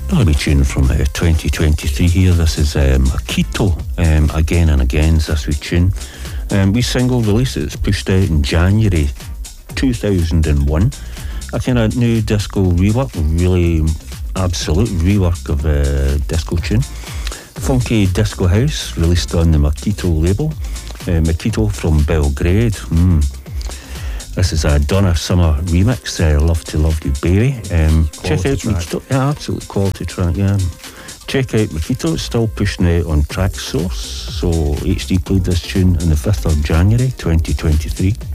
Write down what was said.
Another wee tune from 2023 here. This is Akito, Again and Again is this wee tune. Wee single release. It's pushed out in January 2001. A kind of new disco rework, really absolute rework of disco tune. Funky disco house, released on the Makito label. Makito from Belgrade. This is a Donna Summer remix, Love to Love You Baby. Check out Makito. Yeah, absolute quality track, yeah. Check out Makito, it's still pushing out on Track Source. So HD played this tune on the 5th of January 2023.